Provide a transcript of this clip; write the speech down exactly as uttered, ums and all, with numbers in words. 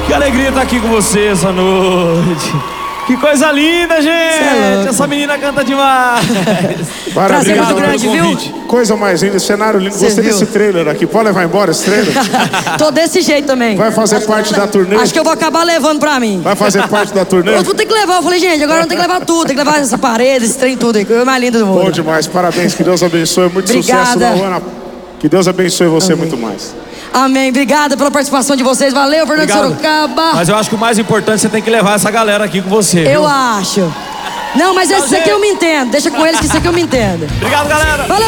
Que alegria estar aqui com você essa noite. Que coisa linda, gente! É essa menina canta demais. Prazer Obrigado muito grande, pelo viu? convite. Coisa mais linda, cenário lindo. Cê Gostei viu? desse trailer aqui. Pode levar embora esse trailer? Tô desse jeito também. Vai fazer parte da turnê? Acho que eu vou acabar levando pra mim. Vai fazer parte da turnê? Eu vou ter que levar. Eu falei, gente, agora eu tenho que levar tudo. Tem que levar essa parede, esse trem, tudo aí. Que é o mais lindo do mundo. Bom demais, parabéns. Que Deus abençoe. Muito Obrigada. sucesso, Lauana. Que Deus abençoe você muito mais. Amém. Obrigada pela participação de vocês. Valeu, Fernando Obrigado. Sorocaba. Mas eu acho que o mais importante, você tem que levar essa galera aqui com você. Eu viu? acho. Não, mas esse aqui eu me entendo. Deixa com eles que isso aqui eu me entendo. Obrigado, galera. Valeu.